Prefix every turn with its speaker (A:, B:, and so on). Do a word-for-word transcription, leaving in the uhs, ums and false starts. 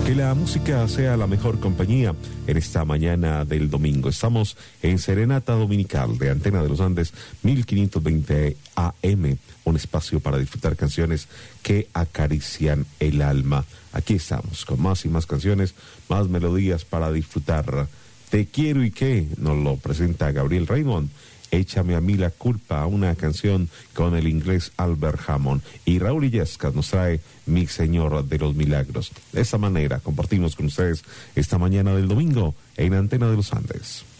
A: Que la música sea la mejor compañía en esta mañana del domingo. Estamos en Serenata Dominical de Antena de los Andes, mil quinientos veinte A M, un espacio para disfrutar canciones que acarician el alma. Aquí estamos con más y más canciones, más melodías para disfrutar. Te quiero y qué, nos lo presenta Gabriel Raymond. Échame a mí la culpa, una canción con el inglés Albert Hammond. Y Raúl Illescas nos trae Mi Señor de los Milagros. De esta manera compartimos con ustedes esta mañana del domingo en Antena de los Andes.